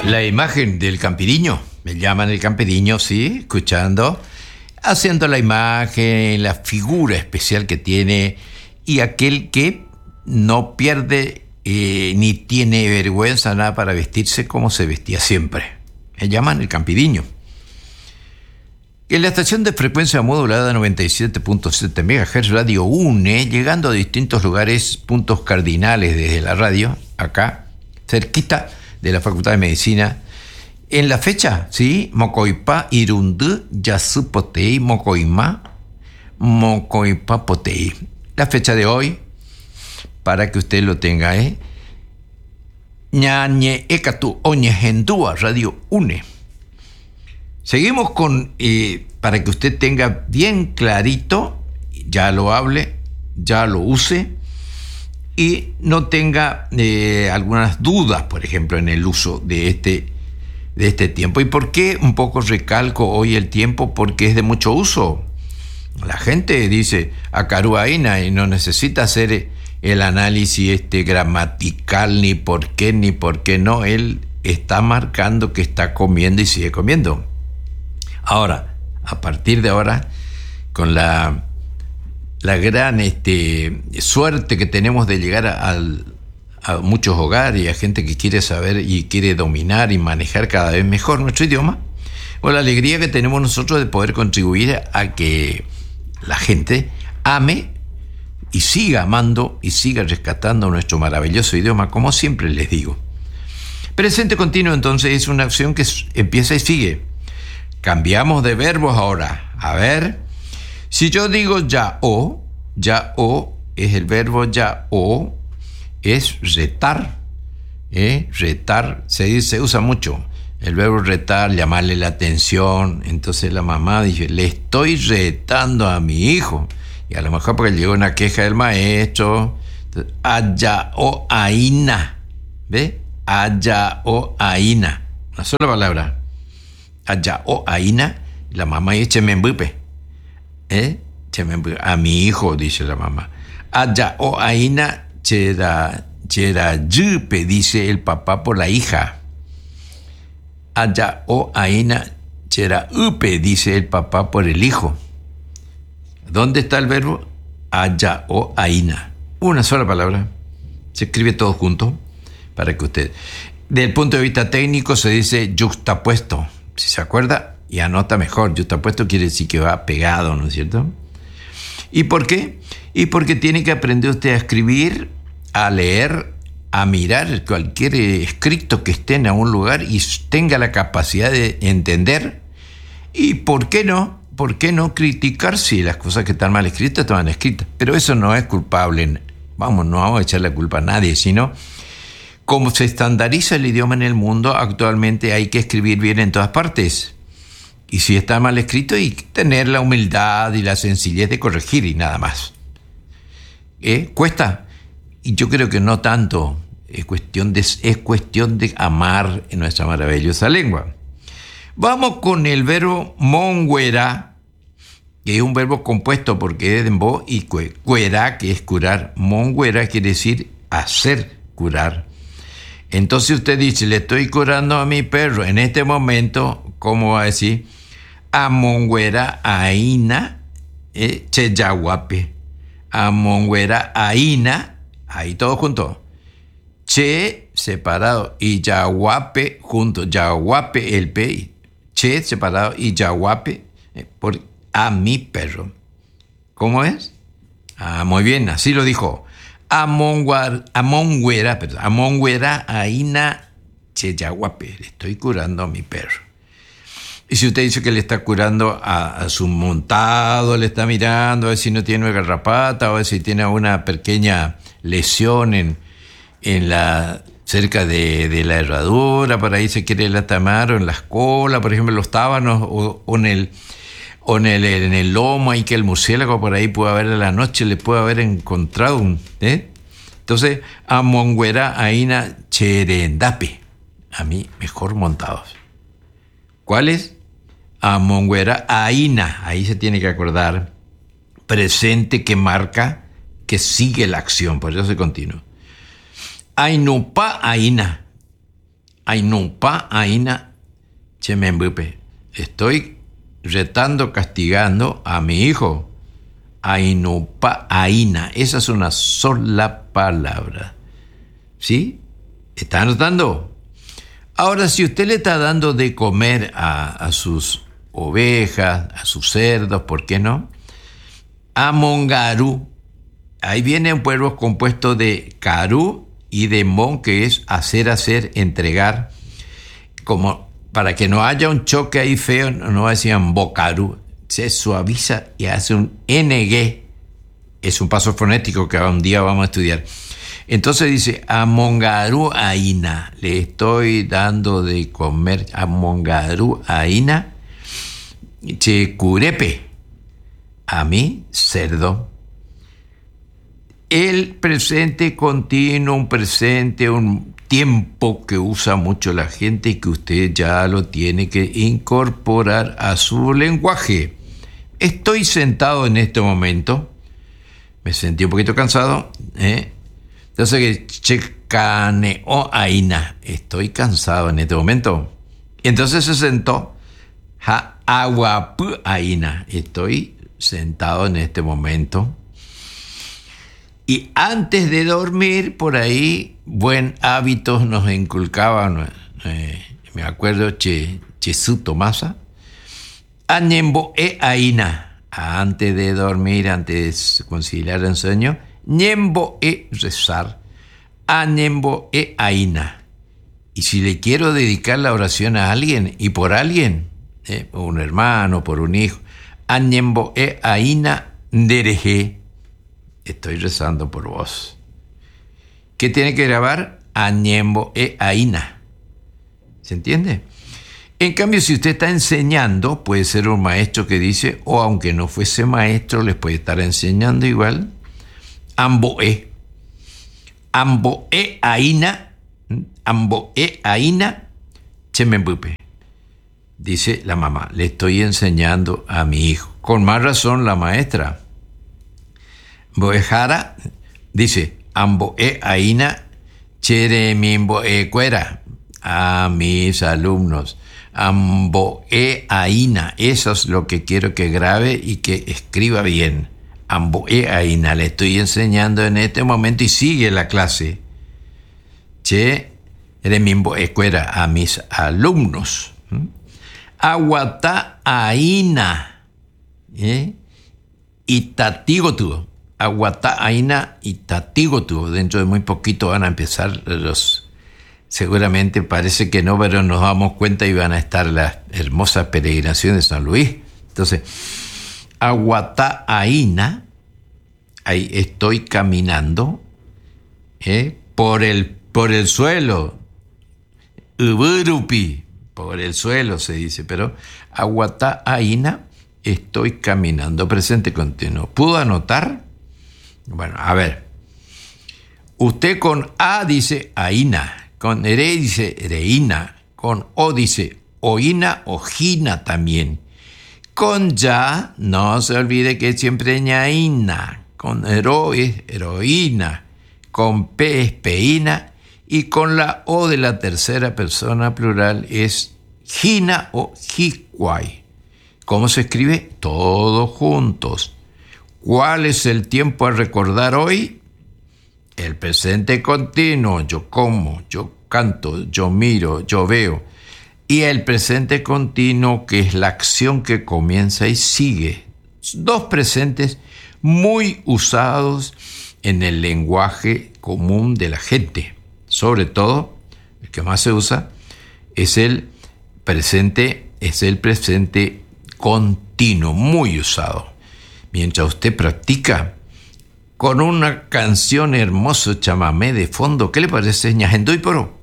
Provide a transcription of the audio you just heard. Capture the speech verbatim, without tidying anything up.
La imagen del campiriño, me llaman el campiriño, sí, escuchando, haciendo la imagen, la figura especial que tiene y aquel que no pierde eh, ni tiene vergüenza nada para vestirse como se vestía siempre. Me llaman el campiriño. En la estación de frecuencia modulada noventa y siete punto siete megahertz Radio UNE, llegando a distintos lugares, puntos cardinales desde la radio, acá, cerquita de la Facultad de Medicina. En la fecha, ¿sí? Mocoipá, Irundú, Yasupotei, Mocoimá, Mocoipá, Potei. La fecha de hoy, para que usted lo tenga, ¿eh? Ñañe Ekatu, Oñehendúa, Radio UNE. Seguimos con, eh, para que usted tenga bien clarito, ya lo hable, ya lo use, y no tenga eh, algunas dudas, por ejemplo, en el uso de este, de este tiempo. ¿Y por qué un poco recalco hoy el tiempo? Porque es de mucho uso. La gente dice acaruaina y no necesita hacer el análisis este gramatical, ni por qué, ni por qué no. Él está marcando que está comiendo y sigue comiendo. Ahora, a partir de ahora, con la... la gran este, suerte que tenemos de llegar a, a, a muchos hogares y a gente que quiere saber y quiere dominar y manejar cada vez mejor nuestro idioma, o la alegría que tenemos nosotros de poder contribuir a que la gente ame y siga amando y siga rescatando nuestro maravilloso idioma, como siempre les digo. Presente continuo, entonces, es una acción que empieza y sigue. Cambiamos de verbos ahora. A ver... Si yo digo ya o, ya o es el verbo ya o, es retar, ¿eh? Retar, se dice, se usa mucho el verbo retar, llamarle la atención. Entonces la mamá dice, le estoy retando a mi hijo. Y a lo mejor porque llegó una queja del maestro. Entonces, aya o aina, ¿ve? Aya o aina, una sola palabra. Aya o aina, la mamá dice membupe. ¿Eh? A mi hijo, dice la mamá. Aya o aina chera chera yupe, dice el papá por la hija. Aya o aina chera upe, dice el papá por el hijo. ¿Dónde está el verbo? Aya o aina. Una sola palabra. Se escribe todo junto para que usted. Desde el punto de vista técnico se dice yuxtapuesto. Si se acuerda, y anota mejor. Yuxtapuesto quiere decir que va pegado, ¿no es cierto? ¿Y por qué? Y porque tiene que aprender usted a escribir, a leer, a mirar cualquier escrito que esté en algún lugar y tenga la capacidad de entender. Y ¿por qué no? ¿Por qué no criticar si las cosas que están mal escritas están mal escritas? Pero eso no es culpable. Vamos, no vamos a echar la culpa a nadie, sino como se estandariza el idioma en el mundo, actualmente hay que escribir bien en todas partes. Y si está mal escrito, y tener la humildad y la sencillez de corregir y nada más. ¿Eh? ¿Cuesta? Y yo creo que no tanto. Es cuestión de, es cuestión de amar en nuestra maravillosa lengua. Vamos con el verbo monguera, que es un verbo compuesto porque es de bo y cue. Cuera, que es curar. Monguera quiere decir hacer curar. Entonces usted dice, le estoy curando a mi perro. En este momento, ¿cómo va a decir? Amonguera aina eh, cheyaguape. Amonguera aina, ahí todo junto. Che separado y yaguape junto. Yaguape el pe. Che separado y yaguape eh, por a mi perro. ¿Cómo es? Ah, muy bien, así lo dijo. Amonguera, amonguera, perdón, amonguera aina cheyaguape. Le estoy curando a mi perro. Y si usted dice que le está curando a, a su montado, le está mirando a ver si no tiene garrapata o a ver si tiene una pequeña lesión en, en la, cerca de, de la herradura, por ahí se quiere la tamar, o en la cola, por ejemplo, los tábanos, o, o en el o en el, en el lomo, ahí que el murciélago por ahí puede haber a la noche, le puede haber encontrado un... ¿eh? Entonces, amonguera aina cherendape, a mí mejor montados. ¿Cuál es? Amonguera aina, ahí se tiene que acordar, presente que marca que sigue la acción, por eso se continúa. Ainupa aina, Ainupa aina chemembupe. Estoy retando, castigando a mi hijo. Ainupa aina. Esa es una sola palabra. ¿Sí? ¿Está notando? Ahora, si usted le está dando de comer a, a sus ovejas, a sus cerdos, ¿por qué no? Amongaru. Ahí viene un verbo compuesto de caru y de mon, que es hacer, hacer, entregar. Como para que no haya un choque ahí feo, no decían bocaru. Se suaviza y hace un ng. Es un paso fonético que un día vamos a estudiar. Entonces dice, amongaru aina, le estoy dando de comer, amongaru aina, che curepe, a mi cerdo. El presente continuo, un presente, un tiempo que usa mucho la gente y que usted ya lo tiene que incorporar a su lenguaje. Estoy sentado en este momento, me sentí un poquito cansado, ¿eh? Entonces, checaneo aina, estoy cansado en este momento. Entonces se sentó, ha aguapu aina, estoy sentado en este momento. Y antes de dormir, por ahí, buen hábitos nos inculcaban, eh, me acuerdo, che, Chesu Tomasa, añembo e aina, antes de dormir, antes de conciliar el sueño, ñembo e rezar, añembo e aina. Y si le quiero dedicar la oración a alguien, y por alguien, eh, por un hermano, por un hijo, añembo e aina dereje, estoy rezando por vos. ¿Qué tiene que grabar? Añembo e aina. ¿Se entiende? En cambio, si usted está enseñando, puede ser un maestro que dice, o aunque no fuese maestro, les puede estar enseñando igual, amboe. Amboe aina. Amboe aina chemembupe. Dice la mamá, le estoy enseñando a mi hijo. Con más razón la maestra. Boejara dice, amboe aina cheremimboe cuera. A mis alumnos. Amboe aina. Eso es lo que quiero que grabe y que escriba bien. Amboe aina, le estoy enseñando en este momento y sigue la clase. Che, remimboe cuera a mis alumnos. Aguata aina. ¿Eh? Itatigotu. Aguata aina itatigotu. Dentro de muy poquito van a empezar los... Seguramente parece que no, pero nos damos cuenta y van a estar las hermosas peregrinaciones de San Luis. Entonces, aguata aina, ahí estoy caminando ¿eh? por, el, por el suelo. Uburupi, por el suelo se dice, pero aguata aina, estoy caminando, presente continuo. ¿Pudo anotar? Bueno, a ver. Usted con A dice aina. Con re dice reina, con o dice oína o jina también. Con ya, no se olvide que es siempre ñaína. Con ero es heroína, con pe es peína y con la o de la tercera persona plural es jina o jicuay. ¿Cómo se escribe? Todos juntos. ¿Cuál es el tiempo a recordar hoy? El presente continuo, yo como, yo canto, yo miro, yo veo. Y el presente continuo, que es la acción que comienza y sigue. Dos presentes muy usados en el lenguaje común de la gente. Sobre todo, el que más se usa es el presente, es el presente continuo, muy usado. Mientras usted practica, con una canción hermoso chamamé de fondo. ¿Qué le parece? Ñajendoy Poro.